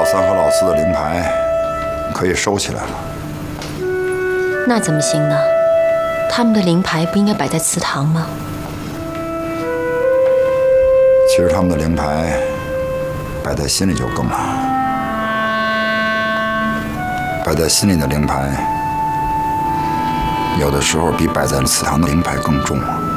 三和老四的灵牌可以收起来了。 那怎么行呢？他们的灵牌不应该摆在祠堂吗？ 其实他们的灵牌摆在心里就够了。摆在心里的灵牌，有的时候比摆在祠堂的灵牌更重。